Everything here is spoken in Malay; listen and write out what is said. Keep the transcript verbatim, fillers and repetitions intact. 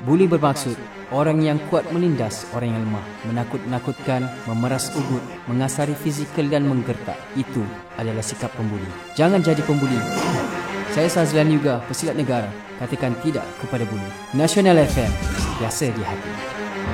Buli bermaksud orang yang kuat menindas orang yang lemah, menakut-nakutkan, memeras ugut, mengasari fizikal dan menggertak. Itu adalah sikap pembuli. Jangan jadi pembuli. Saya Sazlan Yuga, pesilat negara. Katakan tidak kepada buli. Nasional F M, biasa di hati.